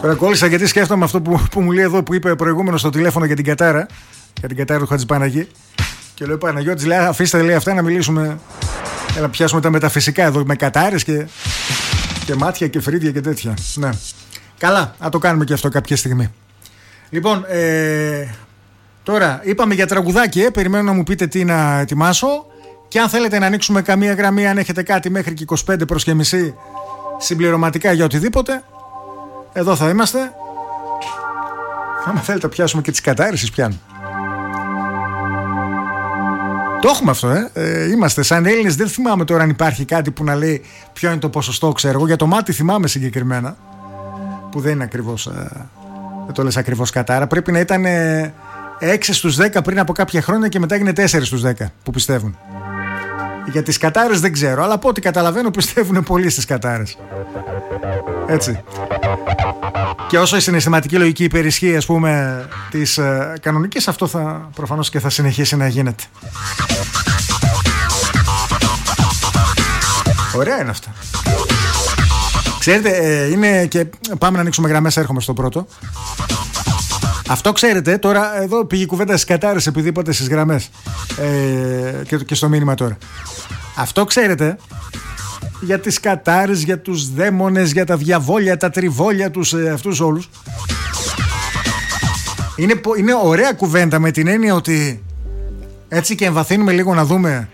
Τώρα κόλλησα γιατί σκέφτομαι αυτό που μου λέει εδώ, που είπε προηγούμενο στο τηλέφωνο για την κατάρα. Για την κατάρα του Χατζηπαναγή. Και λέω Παναγιώτης, λέει, αφήστε λέει αυτά να μιλήσουμε. Έλα πιάσουμε τα μεταφυσικά εδώ με κατάρες και μάτια και φρύδια και τέτοια. Ναι. Καλά, να το κάνουμε και αυτό κάποια στιγμή. Λοιπόν, τώρα είπαμε για τραγουδάκι, περιμένω να μου πείτε τι να ετοιμάσω. Και αν θέλετε να ανοίξουμε καμία γραμμή, αν έχετε κάτι μέχρι και 25 προς και μισή συμπληρωματικά για οτιδήποτε, εδώ θα είμαστε. Άμα θέλετε να πιάσουμε και τις κατάρρεσεις πιάνουμε. Το έχουμε αυτό, είμαστε σαν Έλληνες. Δεν θυμάμαι τώρα αν υπάρχει κάτι που να λέει ποιο είναι το ποσοστό, ξέρω εγώ. Για το μάτι θυμάμαι συγκεκριμένα, που δεν είναι ακριβώς, δεν το λες ακριβώς κατάρα. Πρέπει να ήταν 6 στους 10 πριν από κάποια χρόνια και μετά έγινε 4 στους 10 που πιστεύουν. Για τις κατάρες δεν ξέρω, αλλά από ό,τι καταλαβαίνω πιστεύουν πολύ στις κατάρες. Έτσι. Και όσο η συναισθηματική λογική υπερισχύει, ας πούμε, της κανονικής, αυτό θα προφανώς και θα συνεχίσει να γίνεται. Ωραία είναι αυτά. Ξέρετε, είναι και πάμε να ανοίξουμε γραμμές, έρχομαι στο πρώτο. Αυτό ξέρετε, τώρα εδώ πήγε η κουβέντα στις κατάρες επειδή είπατε στις γραμμές και στο μήνυμα τώρα. Αυτό ξέρετε για τις κατάρες, για τους δαίμονες, για τα διαβόλια, τα τριβόλια, αυτούς όλους. Είναι ωραία κουβέντα με την έννοια ότι έτσι και εμβαθύνουμε λίγο να δούμε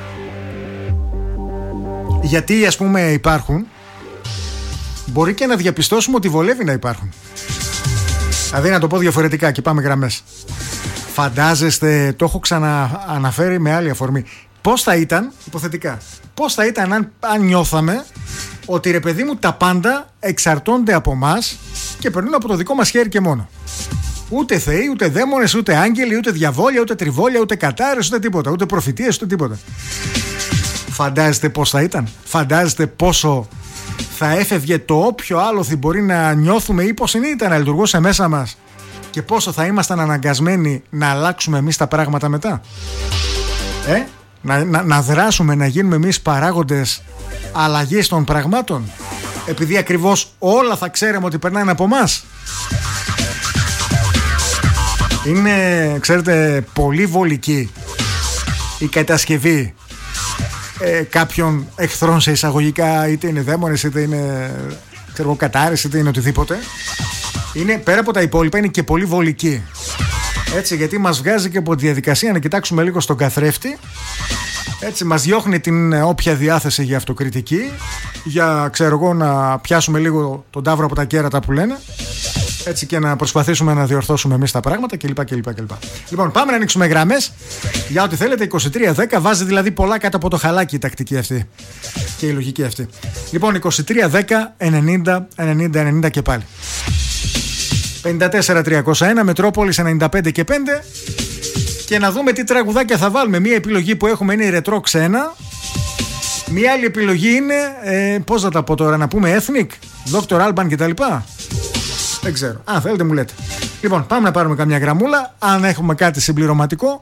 γιατί ας πούμε υπάρχουν. Μπορεί και να διαπιστώσουμε ότι βολεύει να υπάρχουν. Δηλαδή να το πω διαφορετικά και πάμε γραμμές. Φαντάζεστε, το έχω ξανααναφέρει με άλλη αφορμή, πώς θα ήταν, υποθετικά, πώς θα ήταν αν νιώθαμε ότι ρε παιδί μου τα πάντα εξαρτώνται από μας και περνούν από το δικό μας χέρι και μόνο. Ούτε θεοί, ούτε δαίμονες, ούτε άγγελοι, ούτε διαβόλια, ούτε τριβόλια, ούτε κατάρες, ούτε τίποτα, ούτε προφητείες, ούτε τίποτα. Φαντάζεστε πώς θα ήταν? Φαντάζεστε πόσο θα έφευγε το όποιο άλοθη μπορεί να νιώθουμε ή πως ήταν να λειτουργούσε μέσα μας και πόσο θα αναγκασμένοι να αλλάξουμε εμείς τα πράγματα μετά? Να δράσουμε, να γίνουμε εμείς παράγοντες αλλαγής των πραγμάτων, επειδή ακριβώς όλα θα ξέραμε ότι περνάνε από μας. Είναι, ξέρετε, πολύ βολική η κατασκευή κάποιων εχθρών σε εισαγωγικά, είτε είναι δαίμονες, είτε είναι κατάρες, είτε είναι οτιδήποτε. Είναι, πέρα από τα υπόλοιπα, είναι και πολύ βολική. Έτσι, γιατί μας βγάζει και από τη διαδικασία να κοιτάξουμε λίγο στον καθρέφτη. Έτσι, μας διώχνει την όποια διάθεση για αυτοκριτική, για, ξέρω εγώ, να πιάσουμε λίγο τον ταύρο από τα κέρατα που λένε. Έτσι, και να προσπαθήσουμε να διορθώσουμε εμείς τα πράγματα κλπ. Λοιπόν, πάμε να ανοίξουμε γραμμές για ό,τι θέλετε. 2310 βάζει δηλαδή πολλά κάτω από το χαλάκι η τακτική αυτή και η λογική αυτή. Λοιπόν, 2310 90 και πάλι. 54-301 Μετρόπολης 95 και 5. Και να δούμε τι τραγουδάκια θα βάλουμε. Μία επιλογή που έχουμε είναι η ρετρό ξένα. Μία άλλη επιλογή είναι πώς θα τα πω τώρα, να πούμε Ethnic, Dr. Alban κτλ. Δεν ξέρω. Αν θέλετε μου λέτε. Λοιπόν, πάμε να πάρουμε καμιά γραμμούλα. Αν έχουμε κάτι συμπληρωματικό,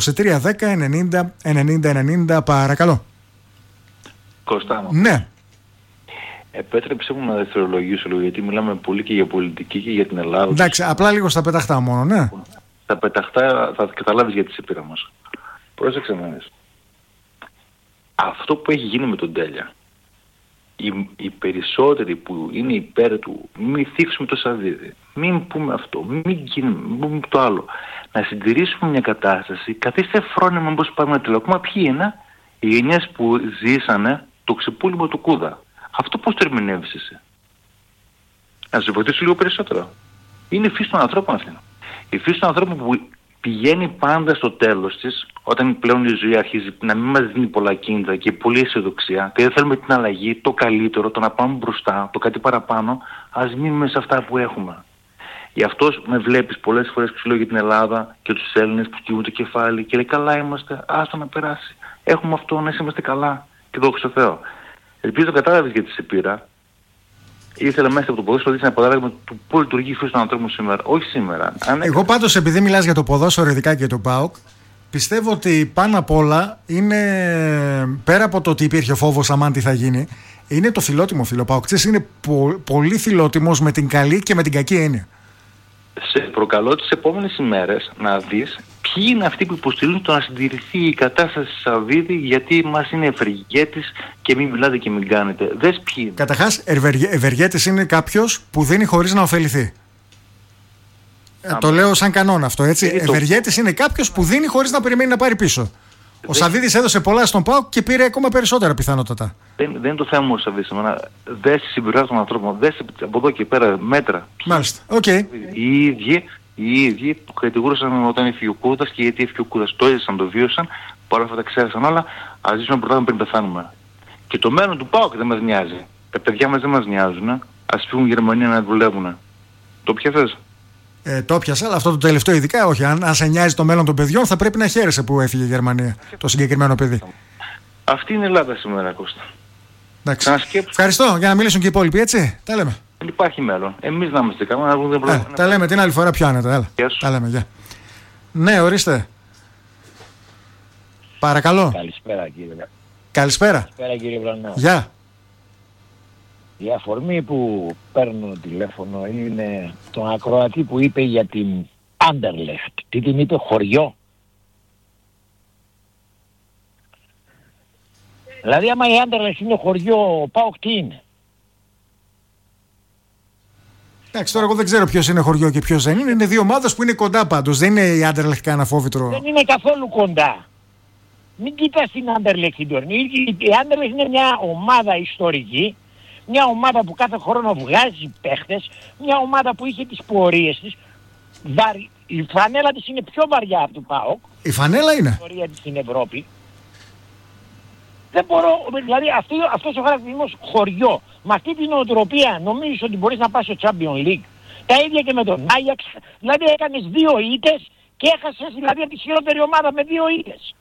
2310 90 παρακαλώ. Κωστά μου. Ναι. Επέτρεψε μου να δευτερολογήσω λίγο, γιατί μιλάμε πολύ και για πολιτική και για την Ελλάδα. Εντάξει, απλά λίγο στα πεταχτά μόνο, ναι. Στα πεταχτά θα καταλάβεις γιατί σε πήρα μας. Πρόσεξε με. Αυτό που έχει γίνει με τον Τέλεια, οι περισσότεροι που είναι υπέρ του, μην θίξουμε το Σαββίδι, μην πούμε αυτό, μην πούμε το άλλο. Να συντηρήσουμε μια κατάσταση, καθίστε φρόνημα πώς πάμε να τηλεοκόμα, ποιοι είναι οι γενιές που ζήσανε το ξεπούλημα του Κούδα. Αυτό πώς το ερμηνεύεις εσύ? Να σε βοηθήσω λίγο περισσότερο. Είναι η φύση των ανθρώπων αυτή. Η φύση των ανθρώπων που πηγαίνει πάντα στο τέλος της, όταν πλέον η ζωή αρχίζει να μην μας δίνει πολλά κίνητρα και πολλή αισιοδοξία και δεν θέλουμε την αλλαγή, το καλύτερο, το να πάμε μπροστά, το κάτι παραπάνω, ας μείνουμε σε αυτά που έχουμε. Γι' αυτό με βλέπεις πολλές φορές που σου λέω για την Ελλάδα και τους Έλληνες που κοιμούν το κεφάλι και λέει καλά είμαστε, άστο να περάσει. Έχουμε αυτό, να είμαστε καλά και δόξα τω Θεώ. Ελπίζω το κατάλαβες γιατί σε πήρα. Ήθελα μέσα από το ποδόσφαιρο να παράδειγμα του πώς λειτουργεί η φύση των ανθρώπων σήμερα. Όχι σήμερα. Εγώ πάντως, επειδή μιλάς για το ποδόσφαιρο, ειδικά και το ΠΑΟΚ, Πιστεύω ότι πάνω απ' όλα είναι, πέρα από το ότι υπήρχε φόβος αμάν τι θα γίνει, είναι το φιλότιμο φίλο. Ο Παοκτζής είναι πολύ φιλότιμος με την καλή και με την κακή έννοια. Σε προκαλώ τις επόμενες ημέρες να δεις ποιοι είναι αυτοί που υποστηρίζουν το να συντηρηθεί η κατάσταση στη Σαββίδη, γιατί μας είναι ευεργέτης και μην μιλάτε και μην κάνετε. Δες ποιοι είναι. Καταρχάς, ευεργέτης είναι κάποιος που δίνει χωρίς να ωφεληθεί. Το λέω σαν κανόνα αυτό, έτσι. Ευεργέτης είναι κάποιος που δίνει χωρίς να περιμένει να πάρει πίσω. Ο Σαββίδης έδωσε πολλά στον ΠΑΟΚ και πήρε ακόμα περισσότερα πιθανότατα. Δεν είναι το θέμα μόνο ο Σαββίδης. Δες τη συμπεριφορά των ανθρώπων, δες από εδώ και πέρα μέτρα. Μάλιστα. Okay. Οι ίδιοι που κατηγορούσαν όταν έφυγε ο Κούδας και γιατί έφυγε ο Κούδας. Το έζησαν, το βίωσαν, παρά αυτά τα ξέρασαν όλα. Ας ζήσουμε πρωτάθλημα πριν πεθάνουμε. Και το μέλλον του ΠΑΟΚ δεν μας νοιάζει. Τα παιδιά μας δεν μας νοιάζουν. Ας φύγουν Γερμανία να δουλεύουν. Το πιάσες. Το πιάσα, αλλά αυτό το τελευταίο ειδικά όχι. Αν σε νοιάζει το μέλλον των παιδιών, θα πρέπει να χαίρεσαι που έφυγε η Γερμανία το συγκεκριμένο παιδί. Αυτή είναι η Ελλάδα σήμερα, Κώστα. Ευχαριστώ, για να μιλήσουν και οι υπόλοιποι, έτσι. Τα λέμε. Δεν υπάρχει μέλλον. Εμείς να είμαστε καλά, να βγουν τα λέμε την άλλη φορά πιο άνετα. Έλα. Τα λέμε, γεια. Ναι, ορίστε. Παρακαλώ. Καλησπέρα, κύριε. Καλησπέρα. Καλησπέρα, κύριε Βρανά. Γεια. Η αφορμή που παίρνω τηλέφωνο είναι τον ακροατή που είπε για την Άντερλεχτ. Τι την είπε, χωριό. Δηλαδή άμα η Άντερλεχτ είναι χωριό, ο ΠΑΟΚ τι είναι? Εντάξει, τώρα εγώ δεν ξέρω ποιος είναι χωριό και ποιος δεν είναι. Είναι δύο ομάδες που είναι κοντά πάντως. Δεν είναι η Άντερλεχτ κανένα φόβητρο. Δεν είναι καθόλου κοντά. Μην κοιτάς την Άντερλεχτ την τωρινή. Η Άντερλεχτ είναι μια ομάδα ιστορική. Μια ομάδα που κάθε χρόνο βγάζει παίχτες, μια ομάδα που είχε τις πορείες της. Η φανέλα της είναι πιο βαριά από του ΠΑΟΚ. Η φανέλα είναι. Η πορεία της στην Ευρώπη. Δεν μπορώ, δηλαδή αυτός ο χαρακτηρισμός χωριό, με αυτή την νοοτροπία νομίζεις ότι μπορείς να πας στο Champions League. Τα ίδια και με τον Άγιαξ, δηλαδή έκανες 2 ήττες και έχασες δηλαδή από τη χειρότερη ομάδα με 2 ήττες.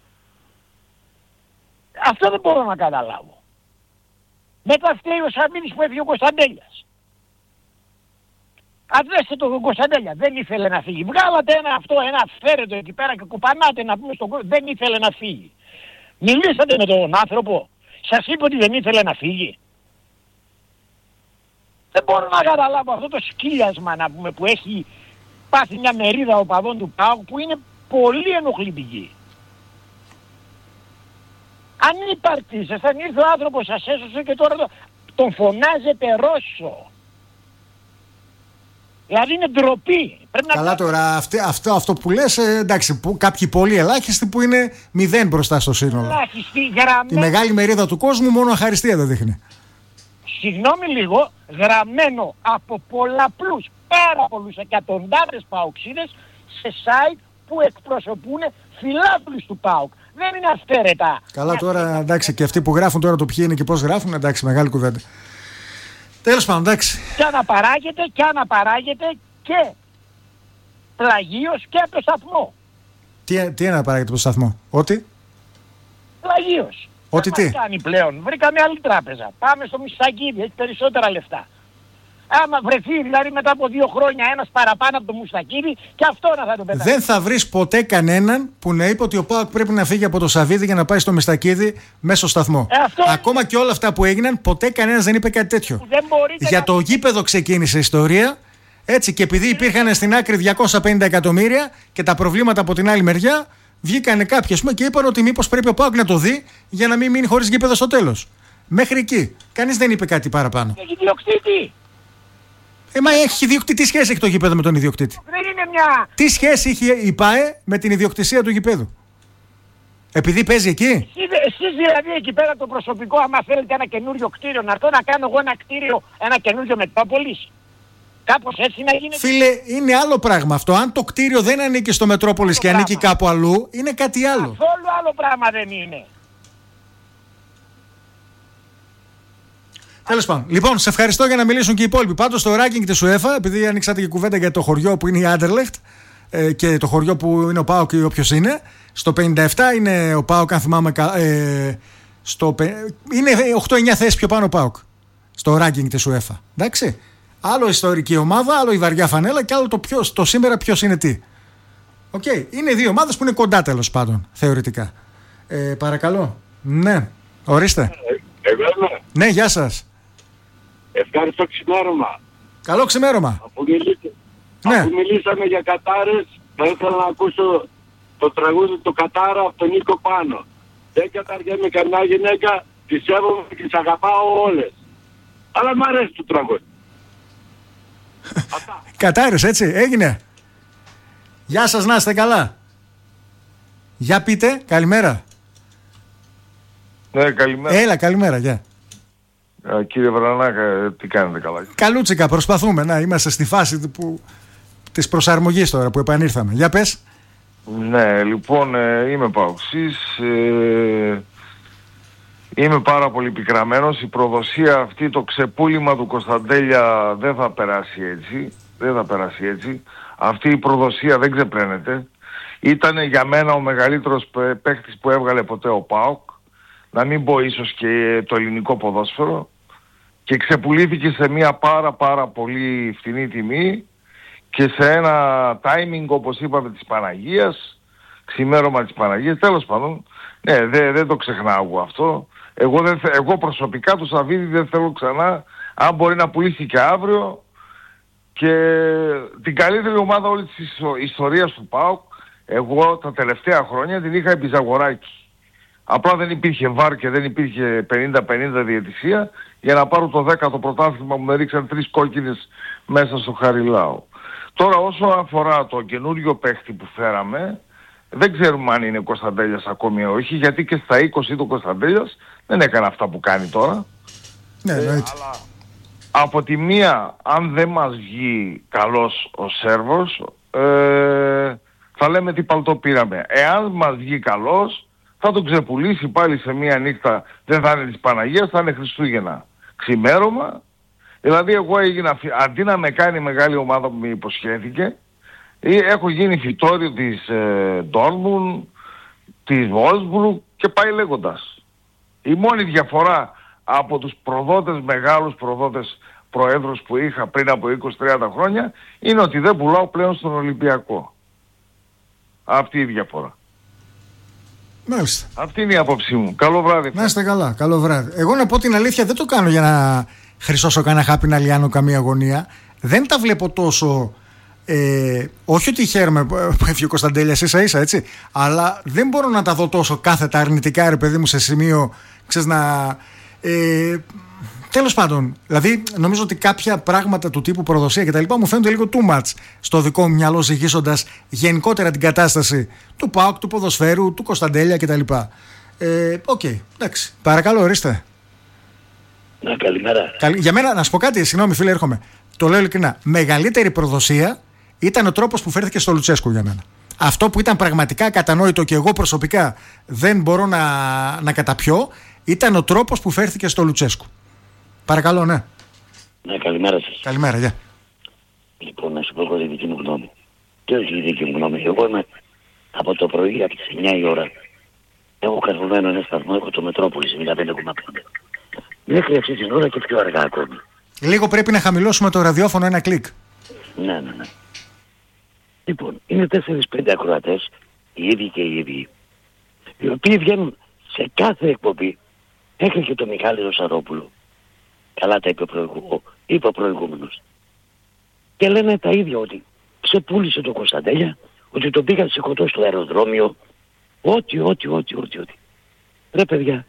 Αυτό δεν μπορώ να καταλάβω. Μετά φταίει ο Σαββίδης που έφυγε ο Κωνσταντέλιας. Αδέστε τον Κωνσταντέλια, δεν ήθελε να φύγει. Βγάλατε ένα φέρετο εκεί πέρα και κουπανάτε να πούμε στον κόσμο, δεν ήθελε να φύγει. Μιλήσατε με τον άνθρωπο, σας είπε ότι δεν ήθελε να φύγει. Δεν μπορώ να καταλάβω αυτό το σκύλιασμα να πούμε, που έχει πάθει μια μερίδα οπαδών του ΠΑΟΚ που είναι πολύ ενοχλητική. Αν υπάρξει, θα ήρθε ο άνθρωπος, σας έσωσε και τώρα τον φωνάζετε Ρώσο. Δηλαδή είναι ντροπή. Καλά τώρα, αυτό που λες, εντάξει, κάποιοι πολύ ελάχιστοι που είναι 0 μπροστά στο σύνολο. Ελάχιστοι, γραμμένο. Τη μεγάλη μερίδα του κόσμου μόνο αχαριστία δεν δείχνει. Συγγνώμη λίγο, γραμμένο από πολλαπλούς, πάρα πολλούς εκατοντάδες παοξίδες σε site που εκπροσωπούν φιλάθλους του ΠΑΟΚ. Δεν είναι αυθαίρετα. Καλά τώρα, εντάξει, και αυτοί που γράφουν τώρα το ποιοι είναι και πώς γράφουν, εντάξει, μεγάλη κουβέντα. Τέλος πάντων, εντάξει. Και αναπαράγεται και πλαγίως και από το σταθμό. Τι αναπαράγεται από το σταθμό, ότι? Πλαγίως. Ότι τι? Κάνει πλέον. Βρήκαμε άλλη τράπεζα. Πάμε στο Μουστακίδη, έχει περισσότερα λεφτά. Άμα βρεθεί δηλαδή μετά από 2 χρόνια ένας παραπάνω από το Μουστακίδη, και αυτό να θα το πετάξει. Δεν θα βρεις ποτέ κανέναν που να είπε ότι ο ΠΑΟΚ πρέπει να φύγει από το Σαββίδι για να πάει στο Μουστακίδη μέσω σταθμό. Ακόμα και όλα αυτά που έγιναν, ποτέ κανένας δεν είπε κάτι τέτοιο. Για το γήπεδο ξεκίνησε η ιστορία. Έτσι, και επειδή υπήρχαν στην άκρη 250 εκατομμύρια και τα προβλήματα από την άλλη μεριά, βγήκανε κάποιοι και είπαν ότι μήπως πρέπει ο ΠΑΟΚ να το δει για να μην μείνει χωρίς γήπεδο στο τέλος. Μέχρι εκεί. Κανείς δεν είπε κάτι παραπάνω. Έχει ιδιοκτήτη. Μα έχει ιδιοκτήτη. Τι σχέση έχει το γήπεδο με τον ιδιοκτήτη? Δεν είναι μια... Τι σχέση είχε η ΠΑΕ με την ιδιοκτησία του γηπέδου? Επειδή παίζει εκεί. Εσείς δηλαδή εκεί πέρα το προσωπικό, άμα θέλετε ένα καινούριο κτίριο, να έρθω να κάνω εγώ ένα κτίριο, ένα καινούριο Μετρόπολης. Κάπως έτσι να γίνεται. Φίλε, είναι άλλο πράγμα αυτό. Αν το κτίριο δεν ανήκει στο Μετρόπολης και ανήκει κάπου αλλού, είναι κάτι άλλο. Καθόλου άλλο πράγμα δεν είναι. Τέλος πάντων. Λοιπόν, σε ευχαριστώ για να μιλήσουν και οι υπόλοιποι. Πάντως στο ranking της UEFA, επειδή ανοίξατε και κουβέντα για το χωριό που είναι η Άντερλεχτ και το χωριό που είναι ο ΠΑΟΚ ή όποιος είναι, στο 57 είναι ο ΠΑΟΚ, αν θυμάμαι. Είναι 8-9 θέσεις πιο πάνω ο ΠΑΟΚ στο ranking της UEFA. Εντάξει. Άλλο ιστορική ομάδα, άλλο η βαριά φανέλα και άλλο το σήμερα ποιος είναι τι. Οκ. Είναι δύο ομάδες που είναι κοντά τέλος πάντων, θεωρητικά. Παρακαλώ. Ναι, ορίστε. Εγώ είμαι. Ναι, γεια σας. Ευχαριστώ ξημέρωμα. Καλό ξημέρωμα. Αφού μιλήσαμε για Κατάρες, θα ήθελα να ακούσω το τραγούδι του Κατάρα από τον Νίκο Πάνο. Δεν καταργέμαι καμιά γυναίκα, τις σέβομαι και τις αγαπάω όλες. Αλλά μου αρέσει το τραγούδι. Κατάρες, έτσι, έγινε. Γεια σας, να είστε καλά. Για πείτε, καλημέρα. Ναι, καλημέρα. Έλα, καλημέρα, γεια. Κύριε Βρανάκα, τι κάνετε καλά? Καλούτσικα, προσπαθούμε να είμαστε στη φάση της προσαρμογής τώρα που επανήρθαμε. Για πες. Ναι, λοιπόν, είμαι παοξής. Είμαι πάρα πολύ πικραμένος. Η προδοσία αυτή, το ξεπούλημα του Κωνσταντέλια δεν θα περάσει έτσι. Δεν θα περάσει έτσι. Αυτή η προδοσία δεν ξεπλένεται. Ήτανε για μένα ο μεγαλύτερος παίκτης που έβγαλε ποτέ ο ΠΑΟΚ. Να μην πω ίσως και το ελληνικό ποδόσφαιρο. Και ξεπουλήθηκε σε μια πάρα πολύ φθηνή τιμή και σε ένα timing, όπως είπαμε, της Παναγίας, ξημέρωμα της Παναγίας. Τέλος πάντων, ναι, δεν το ξεχνάω αυτό. Εγώ προσωπικά το Σαββίδι δεν θέλω ξανά, αν μπορεί να πουλήσει και αύριο. Και την καλύτερη ομάδα όλης της ιστορίας του ΠΑΟΚ, εγώ τα τελευταία χρόνια την είχα επί Ζαγοράκη. Απλά δεν υπήρχε βάρ και δεν υπήρχε 50-50 διαιτησία για να πάρω το 10ο πρωτάθλημα που με ρίξαν 3 κόκκινες μέσα στο Χαριλάου. Τώρα όσο αφορά το καινούριο παίχτη που φέραμε, δεν ξέρουμε αν είναι ο Κωνσταντέλιας ακόμη ή όχι, γιατί και στα 20 του Κωνσταντέλιας δεν έκανε αυτά που κάνει τώρα. Ναι, αλλά από τη μία, αν δεν μας βγει καλός ο Σέρβος, θα λέμε τι παλτό πήραμε. Εάν μας βγει καλός, θα τον ξεπουλήσει πάλι σε μία νύχτα, δεν θα είναι της Παναγίας, θα είναι Χριστούγεννα. Ξημέρωμα. Δηλαδή εγώ έγινα, αντί να με κάνει μεγάλη ομάδα που με υποσχέθηκε, έχω γίνει φυτόριο της Ντόρμουν, της Βόλσμπουργκ και πάει λέγοντας. Η μόνη διαφορά από τους προδότες, μεγάλους προδότες προέδρους που είχα πριν από 20-30 χρόνια, είναι ότι δεν πουλάω πλέον στον Ολυμπιακό. Αυτή η διαφορά. Μάλιστα. Αυτή είναι η άποψή μου. Καλό βράδυ. Να είστε καλά. Καλό βράδυ. Εγώ να πω την αλήθεια, δεν το κάνω για να χρυσώσω κανένα χάπι, να λιάνω καμία αγωνία. Δεν τα βλέπω τόσο. Όχι ότι χαίρομαι που έφυγε ο Κωνσταντέλιας ίσα-ίσα, έτσι. Αλλά δεν μπορώ να τα δω τόσο κάθετα αρνητικά, ρε παιδί μου, σε σημείο. Ξέρεις να. Τέλος πάντων, δηλαδή νομίζω ότι κάποια πράγματα του τύπου προδοσία και τα λοιπά μου φαίνονται λίγο too much στο δικό μου μυαλό, ζυγίζοντας γενικότερα την κατάσταση του ΠΑΟΚ, του ποδοσφαίρου, του Κωνσταντέλια κτλ. Οκ, εντάξει. Παρακαλώ, ορίστε. Ναι, καλημέρα. Για μένα, να σου πω κάτι, συγγνώμη φίλε, έρχομαι. Το λέω ειλικρινά. Μεγαλύτερη προδοσία ήταν ο τρόπος που φέρθηκε στο Λουτσέσκου για μένα. Αυτό που ήταν πραγματικά κατανόητο και εγώ προσωπικά δεν μπορώ να καταπιώ, ήταν ο τρόπος που φέρθηκε στο Λουτσέσκου. Παρακαλώ, ναι. Ναι, καλημέρα σας. Καλημέρα, γεια. Λοιπόν, να σου πω τη δική μου γνώμη. Και όχι η δική μου γνώμη. Εγώ είμαι από το πρωί, από τις 9 η ώρα. Έχω καρβωμένο ένα σταθμό, έχω το Μετρόπολης, 95,5. Μέχρι αυτή την ώρα και πιο αργά ακόμη. Λίγο πρέπει να χαμηλώσουμε το ραδιόφωνο ένα κλικ. Ναι. Λοιπόν, είναι 4-5 ακροατές, οι ίδιοι και οι ίδιοι, οι οποίοι βγαίνουν σε κάθε εκπομπή, μέχρι και το Μιχάλη Ρωσαρόπουλο. Καλά τα είπε ο προηγούμενος. Και λένε τα ίδια, ότι ξεπούλησε τον Κωνσταντέλια, ότι τον πήγαν σηκωτό στο αεροδρόμιο, ό,τι. Ρε παιδιά,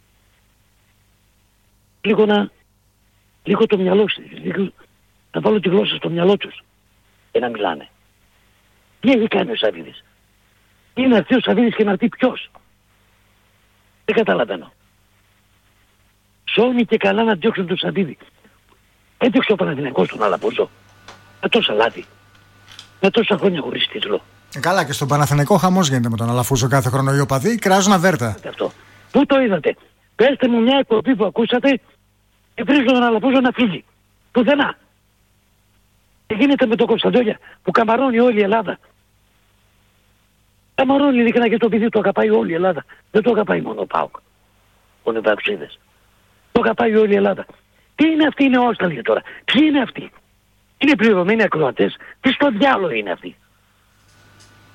λίγο το μυαλό σου, να βάλω τη γλώσσα στο μυαλό τους και να μιλάνε. Τι έχει κάνει ο Σαββίδης? Είναι να έρθει ο Σαββίδης και να έρθει ποιος? Δεν καταλαβαίνω. Σώνει και καλά να διώξουν τον Σαββίδη. Έδιωξε ο Παναθηναϊκός τον Αλαπούζο με τόσα λάθη, με τόσα χρόνια χωρίς τίτλο. Καλά, και στον Παναθηναϊκό χαμός γίνεται με τον Αλαφούζο κάθε χρόνο. Οι οπαδοί κράζουν αβέρτα. Αυτό. Πού το είδατε? Πέστε μου μια εκπομπή που ακούσατε και βρίζουν τον Αλαφούζο να φύγει. Πουθενά. Τι γίνεται με τον Κωνσταντέλια που καμαρώνει όλη η Ελλάδα? Καμαρώνει ειλικρινά και το παιδί του αγαπάει όλη η Ελλάδα. Δεν το αγαπάει μόνο ο ΠΑΟΚ. Ο Νεπαυξίδες. Το αγαπάει όλη η Ελλάδα. Τι είναι αυτοί οι νεόσταλγοι τώρα? Ποιοι είναι αυτοί? Είναι πληρωμένοι ακροατές? Τι στο διάλογο είναι αυτοί?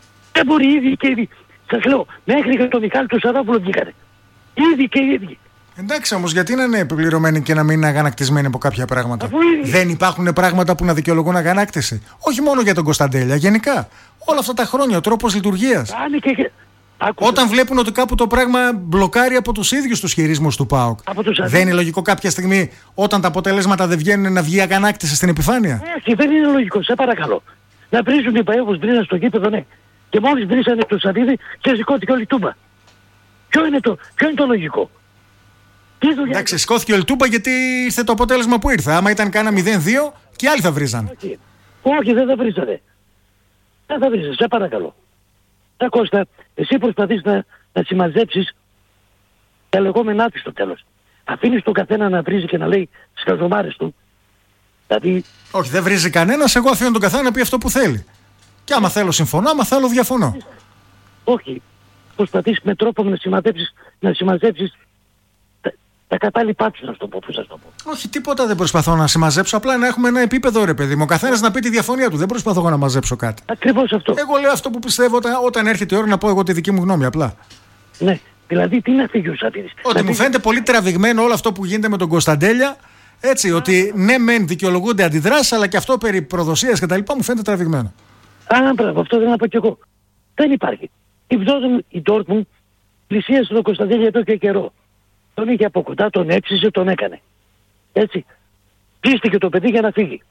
Δεν μπορεί ήδη και ήδη. Σας λέω, μέχρι και το Μιχάλη του Σαρόπουλο βγήκανε. Ήδη και ήδη. Εντάξει όμως, γιατί να είναι επιπληρωμένοι και να μην είναι αγανακτισμένοι από κάποια πράγματα? Δεν υπάρχουν πράγματα που να δικαιολογούν αγανάκτηση? Όχι μόνο για τον Κωνσταντέλια, γενικά. Όλα αυτά τα χρόνια, ο τρόπος λειτουργίας. Όταν βλέπουν ότι κάπου το πράγμα μπλοκάρει από τους ίδιους τους χειρισμούς του ΠΑΟΚ, δεν είναι λογικό κάποια στιγμή, όταν τα αποτελέσματα δεν βγαίνουν, να βγει αγανάκτηση στην επιφάνεια? Όχι, δεν είναι λογικό, σε παρακαλώ. Να βρίζουν οι παέδους βρίζαν στο γήπεδο, ναι. Και μόλις βρίζανε το Σαββίδι και σηκώθηκε όλη η τούμπα. Ποιο είναι το λογικό? Εντάξει, σηκώθηκε ο Ελτούμπα γιατί ήρθε το αποτέλεσμα που ήρθε. Άμα ήταν κάνα 0-2 και άλλοι θα βρίζαν. Όχι, δεν θα βρίζανε. Δεν θα βρίζανε, σε παρακαλώ. Κώστα, εσύ προσπαθείς να συμμαζέψεις τα λεγόμενά της στο τέλος. Αφήνεις τον καθένα να βρίζει και να λέει τις καζομάρες του. Δηλαδή... Όχι, δεν βρίζει κανένας, εγώ αφήνω τον καθένα να πει αυτό που θέλει. Και άμα θέλω συμφωνώ, άμα θέλω διαφωνώ. Όχι, προσπαθείς με τρόπο να συμμαζέψεις τα κατάλοιπά τους, να το πω, που σας το πω. Όχι, τίποτα δεν προσπαθώ να συμμαζέψω, απλά να έχουμε ένα επίπεδο, ρε παιδί μου. Ο καθένας να πει τη διαφωνία του. Δεν προσπαθώ εγώ να μαζέψω κάτι. Ακριβώς αυτό. Εγώ λέω αυτό που πιστεύω όταν έρχεται η ώρα να πω εγώ τη δική μου γνώμη, απλά. Ναι, δηλαδή τι να φύγει ο Σαββίδης? Ότι μου φαίνεται πολύ τραβηγμένο όλο αυτό που γίνεται με τον Κωνσταντέλια. Έτσι, ότι ναι, μεν δικαιολογούνται αντιδράσεις, αλλά και αυτό περί προδοσίας κτλ. Μου φαίνεται τραβηγμένο. Μπράβο, αυτό δεν να πω κι εγώ. Δεν υπάρχει. Η Dortmund πλησίασε τον Κωνσταντέλια εδώ και καιρό. Τον είχε από κοντά, τον έξισε, τον έκανε. Έτσι. Πίστηκε το παιδί για να φύγει.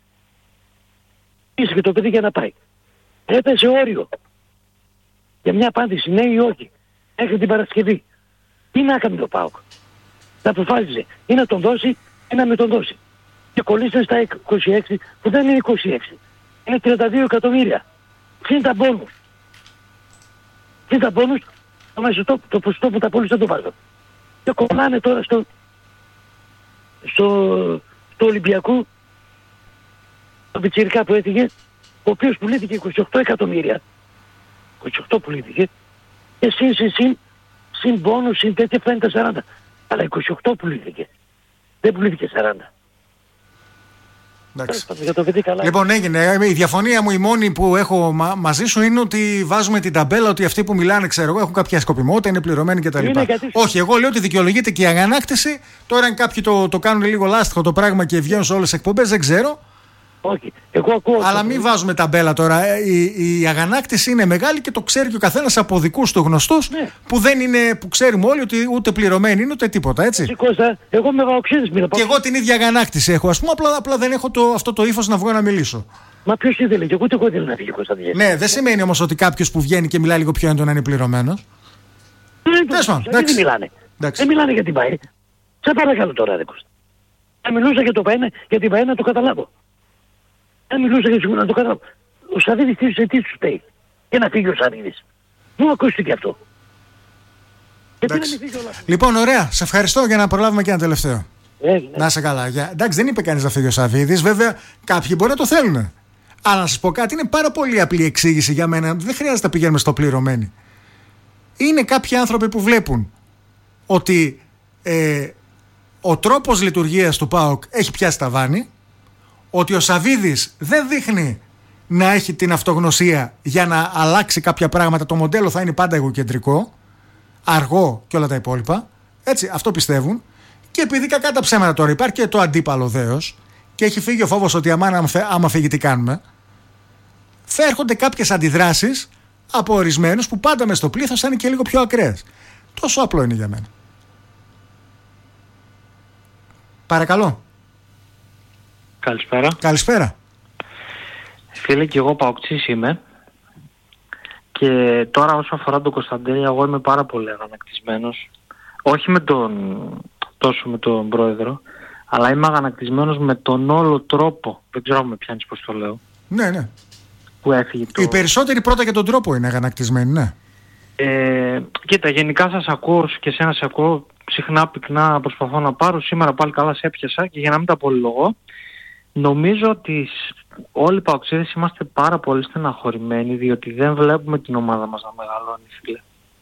Πίστηκε το παιδί για να πάει. Έπεσε όριο. Για μια απάντηση, ναι ή όχι. Μέχρι την Παρασκευή. Τι να έκανε το ΠΑΟΚ? Να αποφάσιζε ή να τον δώσει ή να μην τον δώσει. Και κολλήστε στα 26 που δεν είναι 26. Είναι 32 εκατομμύρια. Συν τα μπόνους. Συν τα μπόνους, το ποσοστό που τα πόλεις δεν το βάζω. Και κολλάνε τώρα στο Ολυμπιακό, το πιτσιρικά που έφυγε, ο οποίος πουλήθηκε 28 εκατομμύρια. 28 πουλήθηκε. Και συν πόνους, συν τέτοια φαίνεται 40. Αλλά 28 πουλήθηκε. Δεν πουλήθηκε 40. Λοιπόν, έγινε. Η διαφωνία μου η μόνη που έχω μαζί σου είναι ότι βάζουμε την ταμπέλα ότι αυτοί που μιλάνε, ξέρω εγώ, έχουν κάποια σκοπιμότητα, είναι πληρωμένοι κτλ. Όχι, εγώ λέω ότι δικαιολογείται και η αγανάκτηση. Τώρα, αν κάποιοι το κάνουν λίγο λάστιχο το πράγμα και βγαίνουν σε όλες τις εκπομπές, δεν ξέρω. Όχι, εγώ ακούω. Αλλά μην βάζουμε ταμπέλα τώρα. Η αγανάκτηση είναι μεγάλη και το ξέρει και ο καθένας από δικούς του γνωστούς, ναι, που ξέρουμε όλοι ότι ούτε πληρωμένοι είναι ούτε τίποτα, έτσι. Κώστα, εγώ με βαοξίδες μιλάω. Και εγώ την ίδια αγανάκτηση έχω, ας πούμε, απλά δεν έχω αυτό το ύφος να βγω να μιλήσω. Μα ποιος ήθελε, και ούτε εγώ ήθελα να φύγει, Κώστα. Ναι, δεν σημαίνει όμως ότι κάποιος που βγαίνει και μιλάει λίγο πιο έντονα είναι πληρωμένος. Δεν μιλάνε. Δεν μιλάνε για την ΠΑΕ. Σε παρακαλώ τώρα, ρε Κώστα. Θα μιλούσα για την ΠΑΕ να το καταλάβω. Αν μιλούσα για σίγουρα να το καταλάβω. Ο Σαββίδης τι σου στέει? Και να φύγει ο Σαββίδης. Μου ακούστηκε αυτό. Λοιπόν, ωραία. Σε ευχαριστώ, για να προλάβουμε και ένα τελευταίο. Να είσαι καλά. Εντάξει, δεν είπε κανείς να φύγει ο Σαββίδης. Βέβαια, κάποιοι μπορεί να το θέλουν. Αλλά να σας πω κάτι, είναι πάρα πολύ απλή εξήγηση για μένα. Δεν χρειάζεται να πηγαίνουμε στο πληρωμένοι. Είναι κάποιοι άνθρωποι που βλέπουν ότι ο τρόπος λειτουργίας του ΠΑΟΚ έχει πιάσει τα βάνη. Ότι ο Σαββίδης δεν δείχνει να έχει την αυτογνωσία για να αλλάξει κάποια πράγματα. Το μοντέλο θα είναι πάντα εγωκεντρικό, αργό και όλα τα υπόλοιπα. Έτσι, αυτό πιστεύουν. Και επειδή κακά τα ψέματα τώρα υπάρχει και το αντίπαλο δέος και έχει φύγει ο φόβος ότι άμα φύγει τι κάνουμε, θα έρχονται κάποιες αντιδράσεις από ορισμένους που πάντα μες στο πλήθος θα είναι και λίγο πιο ακραίες. Τόσο απλό είναι για μένα. Παρακαλώ. Καλησπέρα. Καλησπέρα. Φίλε, και εγώ παοκτής είμαι. Και τώρα όσο αφορά τον Κωνσταντέλια, εγώ είμαι πάρα πολύ αγανακτισμένος. Όχι τόσο με τον πρόεδρο, αλλά είμαι αγανακτισμένος με τον όλο τρόπο. Δεν ξέρω αν με πιάνεις πώς το λέω. Ναι, ναι. Που έφυγε Οι περισσότεροι πρώτα για τον τρόπο είναι αγανακτισμένοι, ναι. Κοίτα, γενικά σας ακούω και εσένα σε ακούω συχνά πυκνά, προσπαθώ να πάρω. Σήμερα πάλι καλά σε έπιασα και για να μην τα πολυλογώ. Νομίζω ότι όλοι οι παοξίδες είμαστε πάρα πολύ στεναχωρημένοι, διότι δεν βλέπουμε την ομάδα μας να μεγαλώνει, φίλε.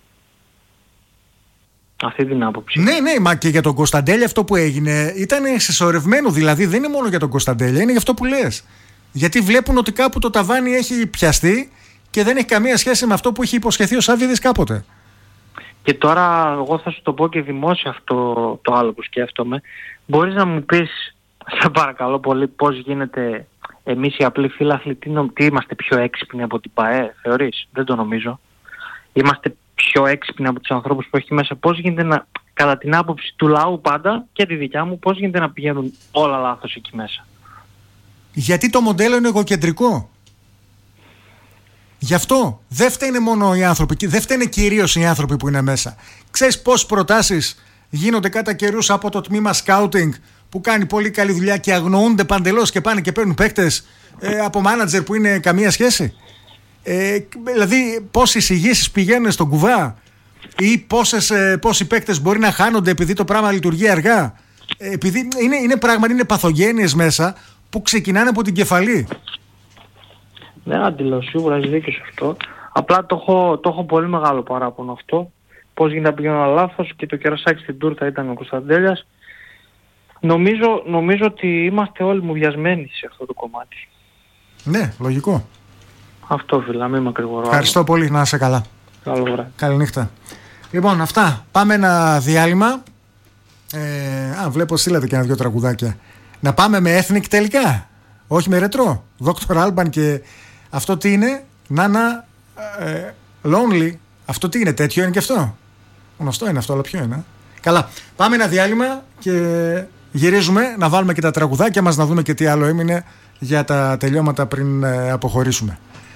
Αυτή την άποψη. Ναι, ναι, μα και για τον Κωνσταντέλια αυτό που έγινε ήταν συσσωρευμένο. Δηλαδή δεν είναι μόνο για τον Κωνσταντέλια, είναι για αυτό που λες. Γιατί βλέπουν ότι κάπου το ταβάνι έχει πιαστεί και δεν έχει καμία σχέση με αυτό που είχε υποσχεθεί ο Σαββίδης κάποτε. Και τώρα εγώ θα σου το πω και δημόσια αυτό το άλλο που σκέφτομαι. Μπορείς να μου πεις, σε παρακαλώ πολύ, πώς γίνεται εμείς οι απλοί φίλαθλοι, τι είμαστε πιο έξυπνοι από την ΠΑΕ, θεωρείς? Δεν το νομίζω. Είμαστε πιο έξυπνοι από τους ανθρώπους που έχει μέσα. Πώς γίνεται κατά την άποψη του λαού πάντα και τη δικιά μου, πώς γίνεται να πηγαίνουν όλα λάθος εκεί μέσα? Γιατί το μοντέλο είναι εγωκεντρικό. Γι' αυτό δεν φταίνε μόνο οι άνθρωποι, δεν φταίνε κυρίως οι άνθρωποι που είναι μέσα. Ξέρεις πόσες προτάσεις γίνονται κατά καιρούς από το τμήμα σκάουτινγκ που κάνει πολύ καλή δουλειά και αγνοούνται παντελώς και πάνε και παίρνουν παίκτες από μάνατζερ που είναι καμία σχέση? Δηλαδή πόσες εισηγήσεις πηγαίνουν στον κουβά ή πόσοι παίκτες μπορεί να χάνονται επειδή το πράγμα λειτουργεί αργά, επειδή είναι πράγματι, είναι παθογένειες μέσα που ξεκινάνε από την κεφαλή. Δεν αντιλώ, σίγουρα έχεις δίκιο σε αυτό. Απλά το έχω πολύ μεγάλο παράπονο αυτό. Πώς γίνεται να πηγαίνω λάθος και το κερασάκι στην τούρτα ήταν ο Κωνσταντέλιας. Νομίζω ότι είμαστε όλοι μουδιασμένοι σε αυτό το κομμάτι. Ναι, λογικό. Αυτό, φίλα, μην μακρηγορώ. Ευχαριστώ πολύ, να είσαι καλά. Καλό βράδυ. Καληνύχτα. Λοιπόν, αυτά. Πάμε ένα διάλειμμα. Βλέπω στείλατε και 1-2 τραγουδάκια. Να πάμε με Ethnic τελικά. Όχι με ρετρό. Dr. Alban και αυτό τι είναι? Nana Lonely. Αυτό τι είναι? Τέτοιο είναι και αυτό? Γνωστό είναι αυτό, αλλά ποιο είναι? Καλά. Πάμε ένα διάλειμμα και γυρίζουμε να βάλουμε και τα τραγουδάκια μας, να δούμε και τι άλλο έμεινε για τα τελειώματα πριν αποχωρήσουμε.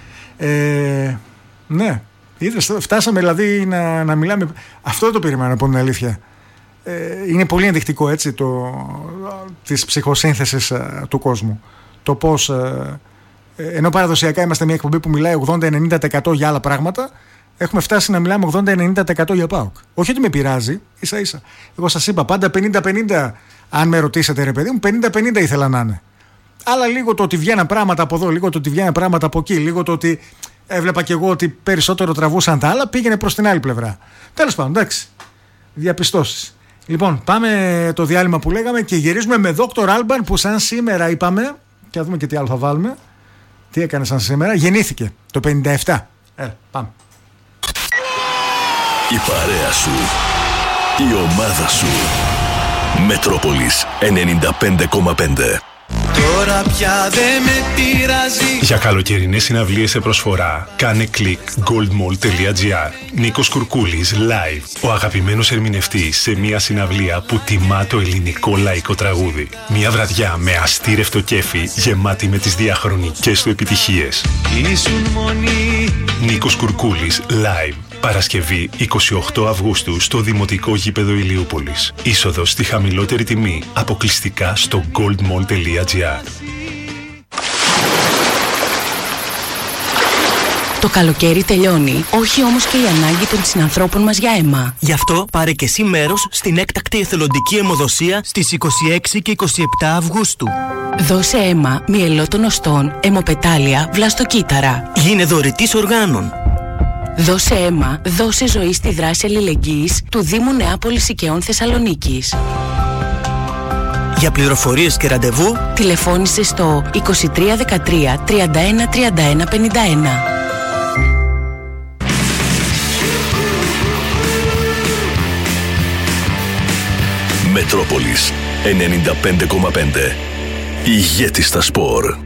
Ναι. Είδες, φτάσαμε δηλαδή να μιλάμε. Αυτό δεν το περίμενα, να πω την αλήθεια. Είναι πολύ ενδεικτικό, έτσι, της ψυχοσύνθεσης του κόσμου. Το πώς ενώ παραδοσιακά είμαστε μια εκπομπή που μιλάει 80-90% για άλλα πράγματα, έχουμε φτάσει να μιλάμε 80-90% για ΠΑΟΚ. Όχι ότι με πειράζει, ίσα ίσα. Εγώ σας είπα πάντα 50-50. Αν με ρωτήσετε, ρε παιδί μου, 50-50 ήθελα να είναι. Αλλά λίγο το ότι βγαίναν πράγματα από εδώ, λίγο το ότι βγαίναν πράγματα από εκεί, λίγο το ότι έβλεπα κι εγώ ότι περισσότερο τραβούσαν τα άλλα, πήγαινε προς την άλλη πλευρά. Τέλος πάντων, εντάξει. Διαπιστώσεις. Λοιπόν, πάμε το διάλειμμα που λέγαμε και γυρίζουμε με Dr. Alban που σαν σήμερα είπαμε, και να δούμε και τι άλλο θα βάλουμε. Τι έκανε σαν σήμερα? Γεννήθηκε το 57. Πάμε. Η παρέα σου, η ομάδα σου. Μετρόπολης 95,5. Τώρα πια δεν με πειράζει. Για καλοκαιρινές συναυλίες σε προσφορά, κάνε κλικ goldmall.gr. Νίκος Κουρκούλης live. Ο αγαπημένος ερμηνευτής σε μια συναυλία που τιμά το ελληνικό λαϊκό τραγούδι. Μια βραδιά με αστήρευτο κέφι, γεμάτη με τις διαχρονικές του επιτυχίες. Ήσουν μονή. Νίκος Κουρκούλης live. Παρασκευή 28 Αυγούστου στο Δημοτικό Γήπεδο Ηλιούπολης. Είσοδος στη χαμηλότερη τιμή, αποκλειστικά στο goldmall.gr. Το καλοκαίρι τελειώνει, όχι όμως και η ανάγκη των συνανθρώπων μας για αίμα. Γι' αυτό πάρε και εσύ μέρος στην έκτακτη εθελοντική αιμοδοσία στις 26 και 27 Αυγούστου. Δώσε αίμα μυελότων οστών, αιμοπετάλια, βλαστοκύτταρα. Γίνε δωρητής οργάνων. Δώσε αίμα, δώσε ζωή στη δράση αλληλεγγύης του Δήμου Νεάπολης Οικαιών Θεσσαλονίκης. Για πληροφορίες και ραντεβού, τηλεφώνησε στο 2313 31 31 51. Μετρόπολης 95,5. Ηγέτης στα σπορ.